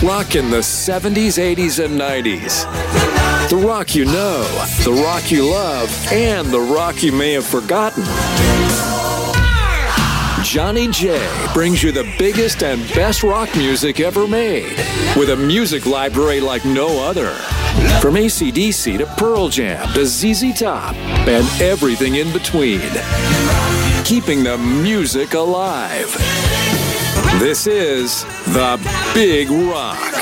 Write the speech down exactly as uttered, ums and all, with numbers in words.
rock in the seventies, eighties, and nineties. The rock you know, the rock you love, and the rock you may have forgotten. Johnny J brings you the biggest and best rock music ever made, with a music library like no other. From A C D C to Pearl Jam to Z Z Top and everything in between. Keeping the music alive. This is The Big Rock.